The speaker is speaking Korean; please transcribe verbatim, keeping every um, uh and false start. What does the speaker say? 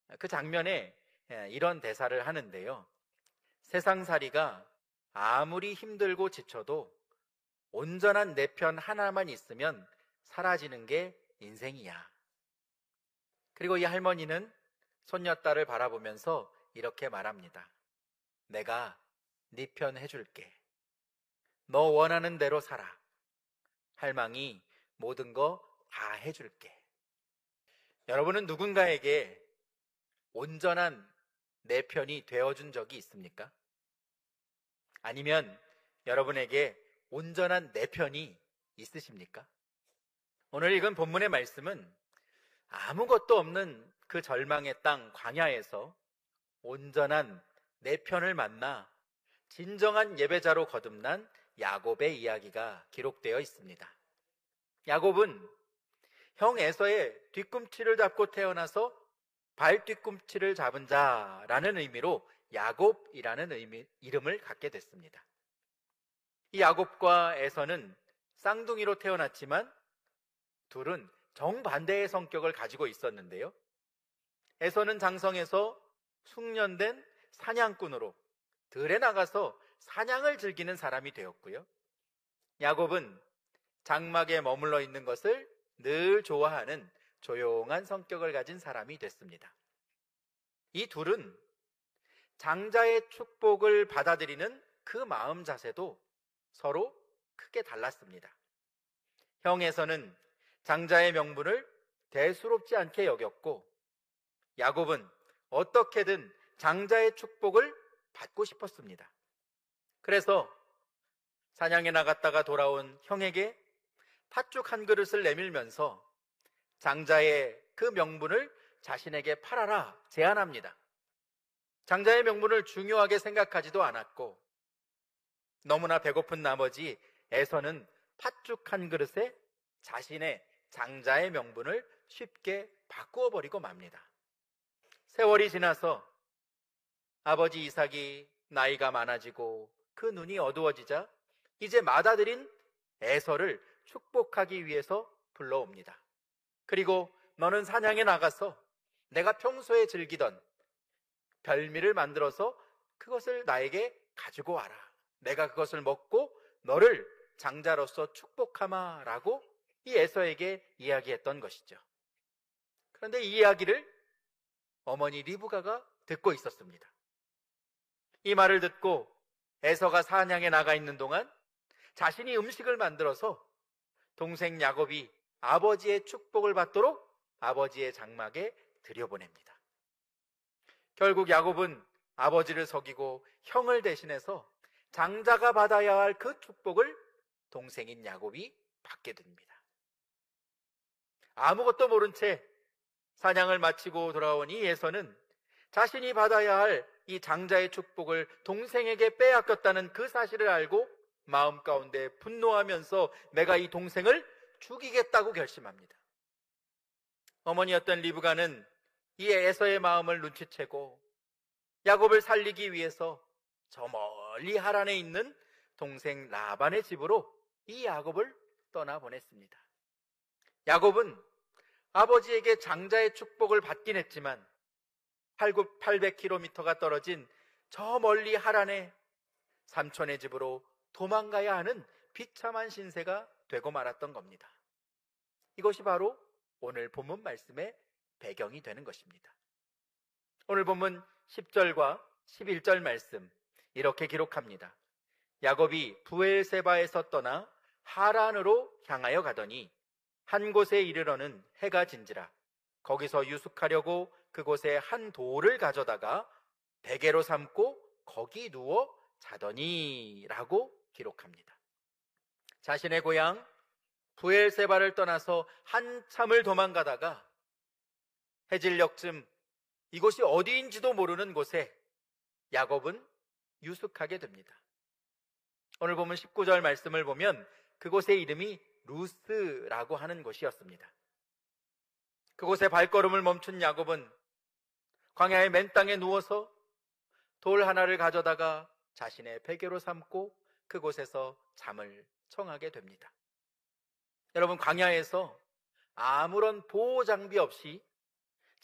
그 장면에 이런 대사를 하는데요. 세상살이가 아무리 힘들고 지쳐도 온전한 내 편 하나만 있으면 사라지는 게 인생이야. 그리고 이 할머니는 손녀딸을 바라보면서 이렇게 말합니다. 내가 네 편 해줄게. 너 원하는 대로 살아. 할망이 모든 거 다 해줄게. 여러분은 누군가에게 온전한 내 편이 되어준 적이 있습니까? 아니면 여러분에게 온전한 내 편이 있으십니까? 오늘 읽은 본문의 말씀은 아무것도 없는 그 절망의 땅 광야에서 온전한 내 편을 만나 진정한 예배자로 거듭난 야곱의 이야기가 기록되어 있습니다. 야곱은 형 에서의 뒤꿈치를 잡고 태어나서 발 뒤꿈치를 잡은 자라는 의미로 야곱이라는 의미, 이름을 갖게 됐습니다. 이 야곱과 에서는 쌍둥이로 태어났지만 둘은 정반대의 성격을 가지고 있었는데요. 에서는 장성에서 숙련된 사냥꾼으로 들에 나가서 사냥을 즐기는 사람이 되었고요. 야곱은 장막에 머물러 있는 것을 늘 좋아하는 조용한 성격을 가진 사람이 됐습니다. 이 둘은 장자의 축복을 받아들이는 그 마음 자세도 서로 크게 달랐습니다. 형에서는 장자의 명분을 대수롭지 않게 여겼고, 야곱은 어떻게든 장자의 축복을 받고 싶었습니다. 그래서 사냥에 나갔다가 돌아온 형에게 팥죽 한 그릇을 내밀면서 장자의 그 명분을 자신에게 팔아라 제안합니다. 장자의 명분을 중요하게 생각하지도 않았고, 너무나 배고픈 나머지 에서는 팥죽 한 그릇에 자신의 장자의 명분을 쉽게 바꾸어 버리고 맙니다. 세월이 지나서 아버지 이삭이 나이가 많아지고 그 눈이 어두워지자 이제 맏아들인 에서를 축복하기 위해서 불러옵니다. 그리고 너는 사냥에 나가서 내가 평소에 즐기던 별미를 만들어서 그것을 나에게 가지고 와라. 내가 그것을 먹고 너를 장자로서 축복하마 라고 이 에서에게 이야기했던 것이죠. 그런데 이 이야기를 어머니 리브가가 듣고 있었습니다. 이 말을 듣고 에서가 사냥에 나가 있는 동안 자신이 음식을 만들어서 동생 야곱이 아버지의 축복을 받도록 아버지의 장막에 들여보냅니다. 결국 야곱은 아버지를 속이고 형을 대신해서 장자가 받아야 할 그 축복을 동생인 야곱이 받게 됩니다. 아무것도 모른 채 사냥을 마치고 돌아온 이 에서는 자신이 받아야 할 이 장자의 축복을 동생에게 빼앗겼다는 그 사실을 알고 마음 가운데 분노하면서 내가 이 동생을 죽이겠다고 결심합니다. 어머니였던 리브가는 이 에서의 마음을 눈치채고 야곱을 살리기 위해서 저 멀리 하란에 있는 동생 라반의 집으로 이 야곱을 떠나보냈습니다. 야곱은 아버지에게 장자의 축복을 받긴 했지만 팔백 킬로미터가 떨어진 저 멀리 하란에 삼촌의 집으로 도망가야 하는 비참한 신세가 되고 말았던 겁니다. 이것이 바로 오늘 본문 말씀의 배경이 되는 것입니다. 오늘 본문 십 절과 십일 절 말씀 이렇게 기록합니다. 야곱이 부엘세바에서 떠나 하란으로 향하여 가더니 한 곳에 이르러는 해가 진지라. 거기서 유숙하려고 그곳에 한 돌을 가져다가 베개로 삼고 거기 누워 자더니 라고 기록합니다. 자신의 고향 부엘세바를 떠나서 한참을 도망가다가 해질녘쯤 이곳이 어디인지도 모르는 곳에 야곱은 유숙하게 됩니다. 오늘 보면 십구 절 말씀을 보면 그곳의 이름이 루스라고 하는 곳이었습니다. 그곳에 발걸음을 멈춘 야곱은 광야의 맨 땅에 누워서 돌 하나를 가져다가 자신의 베개로 삼고 그곳에서 잠을 청하게 됩니다. 여러분, 광야에서 아무런 보호 장비 없이